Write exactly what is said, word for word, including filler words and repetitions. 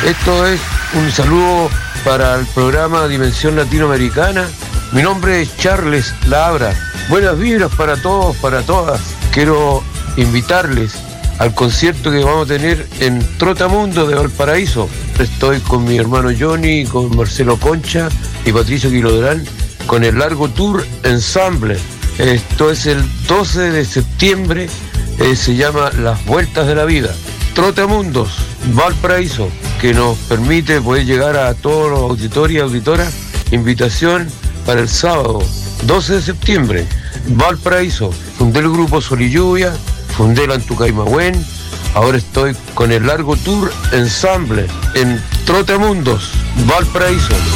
Esto es un saludo para el programa Dimensión Latinoamericana. Mi nombre es Charles Labra. Buenas vibras para todos, para todas. Quiero invitarles al concierto que vamos a tener en Trotamundo de Valparaíso. Estoy con mi hermano Johnny, con Marcelo Concha y Patricio Quilodrán, con el largo tour Ensemble. Esto es el doce de septiembre, eh, se llama Las Vueltas de la Vida. Trotamundos, Valparaíso, que nos permite poder llegar a todos los auditores y auditoras. Invitación para el sábado, doce de septiembre, Valparaíso. Fundé el grupo Sol y Lluvia, fundé el Antucaimahuen, ahora estoy con el largo tour Ensemble en Trotamundos, Valparaíso.